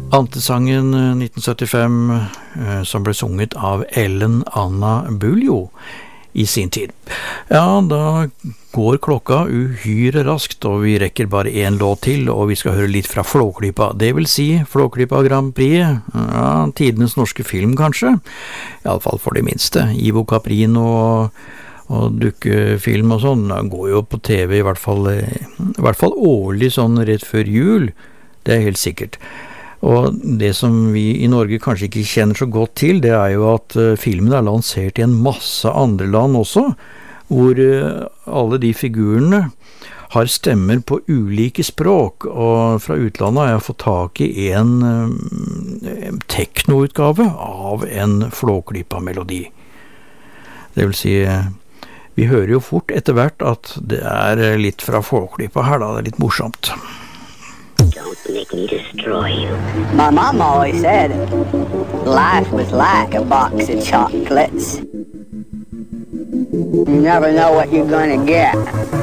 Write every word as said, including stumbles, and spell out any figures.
Antesangen nitten syttifem som ble sunget av Ellen Anna Buljo i sin tid. Ja, da går klokka uhyre raskt, og vi rekker bare en låt til, og vi skal høre litt fra Flåklypa. Det vil si Flåklypa Grand Prix, ja, tidenes norske film kanskje, i alle fall for det minste. Ivo Caprino og, og dukkefilm og sånn går jo på T V i hvert fall, i hvert fall årlig sånn rett før jul, det er helt sikkert. Og det som vi i Norge kanskje ikke kjenner så godt til, det er jo at uh, filmen er lansert i en masse andre land også, hvor uh, alle de figurene har stemmer på ulike språk, og fra utlandet har jeg fått tak i en uh, teknoutgave av en Flåklypa-melodi. Det vil si, uh, vi hører jo fort etter hvert at det er litt fra Flåklypa her da, det er litt morsomt. Don't make me destroy you. My mom always said life was like a box of chocolates. You never know what you're gonna get.